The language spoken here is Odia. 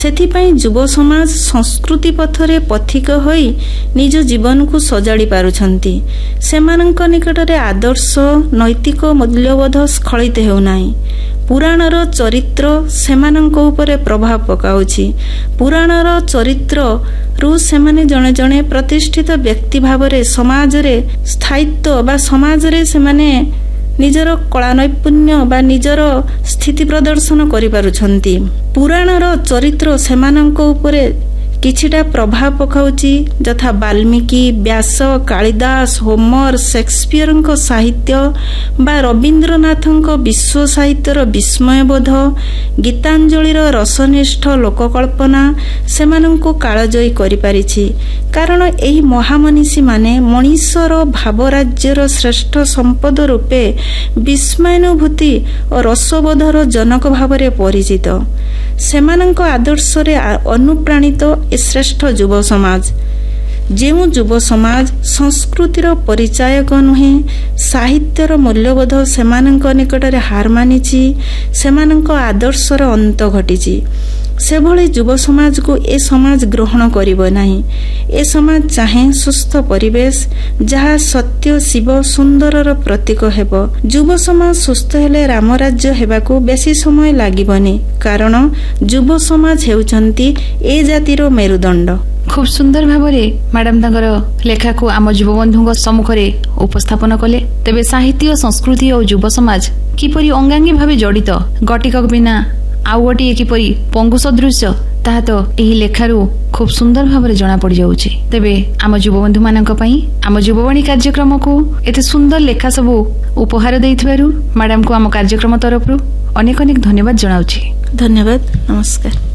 ସେଥିପାଇଁ ଯୁବ ସମାଜ ସଂସ୍କୃତି ପଥରେ ପଥିକ ହୋଇ ନିଜ ଜୀବନକୁ ସଜାଡ଼ି ପାରୁଛନ୍ତି। ସେମାନଙ୍କ ନିକଟରେ ଆଦର୍ଶ ନୈତିକ ମୂଲ୍ୟବୋଧ ସ୍ଖଳିତ ହେଉନାହିଁ। ପୁରାଣର ଚରିତ୍ର ସେମାନଙ୍କ ଉପରେ ପ୍ରଭାବ ପକାଉଛି। ପୁରାଣର ଚରିତ୍ରରୁ ସେମାନେ ଜଣେ ଜଣେ ପ୍ରତିଷ୍ଠିତ ବ୍ୟକ୍ତି ଭାବରେ ସମାଜରେ ସ୍ଥାୟିତ୍ୱ ବା ସମାଜରେ ସେମାନେ ନିଜର କଳା ନୈପୁଣ୍ୟ ବା ନିଜର ସ୍ଥିତି ପ୍ରଦର୍ଶନ କରିପାରୁଛନ୍ତି। ପୁରାଣର ଚରିତ୍ର ସେମାନଙ୍କ ଉପରେ କିଛିଟା ପ୍ରଭାବ ପକାଉଛି, ଯଥା ବାଲ୍ମୀକି, ବ୍ୟାସ, କାଳିଦାସ, ହୋମର, ସେକ୍ସପିୟରଙ୍କ ସାହିତ୍ୟ ବା ରବୀନ୍ଦ୍ରନାଥଙ୍କ ବିଶ୍ୱ ସାହିତ୍ୟର ବିସ୍ମୟବୋଧ, ଗୀତାଞ୍ଜଳିର ରସନିଷ୍ଠ ଲୋକକଳ୍ପନା ସେମାନଙ୍କୁ କାଳଜୟୀ କରିପାରିଛି। କାରଣ ଏହି ମହାମନୀଷୀମାନେ ମଣିଷର ଭାବରାଜ୍ୟର ଶ୍ରେଷ୍ଠ ସମ୍ପଦ ରୂପେ ବିସ୍ମୟାନୁଭୂତି ଓ ରସବୋଧର ଜନକ ଭାବରେ ପରିଚିତ। ସେମାନଙ୍କ ଆଦର୍ଶରେ ଅନୁପ୍ରାଣିତ ଏ ଶ୍ରେଷ୍ଠ ଯୁବ ସମାଜ। ଯେଉଁ ଯୁବ ସମାଜ ସଂସ୍କୃତିର ପରିଚାୟକ ନୁହେଁ, ସାହିତ୍ୟର ମୂଲ୍ୟବୋଧ ସେମାନଙ୍କ ନିକଟରେ ହାର ମାନିଛି, ସେମାନଙ୍କ ଆଦର୍ଶର ଅନ୍ତ ଘଟିଛି, ସେଭଳି ଯୁବ ସମାଜକୁ ଏ ସମାଜ ଗ୍ରହଣ କରିବ ନାହିଁ। ଏ ସମାଜ ଚାହେଁ ସୁସ୍ଥ ପରିବେଶ, ଯାହା ସତ୍ୟ, ଶିବ, ସୁନ୍ଦରର ପ୍ରତୀକ ହେବ। ଯୁବ ସମାଜ ସୁସ୍ଥ ହେଲେ ରାମରାଜ୍ୟ ହେବାକୁ ବେଶୀ ସମୟ ଲାଗିବନି, କାରଣ ଯୁବ ସମାଜ ହେଉଛନ୍ତି ଏ ଜାତିର ମେରୁଦଣ୍ଡ। খুব সুন্দর ভাবে ম্যাডাম তাঁর লেখাকে আম যুববন্ধুঙ্ সম্মুখে উপস্থাপন কলে। তেবে সাহিত্য, সংস্কৃতি ও যুব সমাজ কিপরি অঙ্গাঙ্গী ভাবে জড়িত, গটিকক বিনা আউ গোটিয়ে কিপরি পঙ্গু সদৃশ্য, তাহা তো এই লেখারু খুব সুন্দর ভাবে জনা পড়ি যাଉଛି। তেবে আম যুববন্ধু মানক পাই আম যুববাণী কার্যক্রমকু এতে সুন্দর লেখা সবু উপহার দেইথিবারু ম্যাডাম কু আম কার্যক্রম তরফরু অনেক অনেক ধন্যবাদ জনাউছি। ধন্যবাদ, নমস্কার।